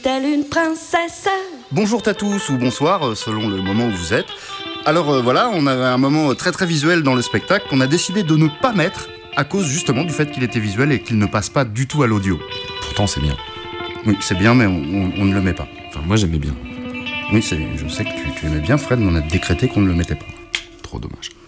telle une princesse. Bonjour à tous ou bonsoir, selon le moment où vous êtes. Alors voilà, on avait un moment très très visuel dans le spectacle qu'on a décidé de ne pas mettre à cause justement du fait qu'il était visuel et qu'il ne passe pas du tout à l'audio. Pourtant c'est bien. Oui, c'est bien, mais on ne le met pas. Enfin, moi j'aimais bien. Oui, je sais que tu aimais bien, Fred, mais on a décrété qu'on ne le mettait pas. Trop dommage.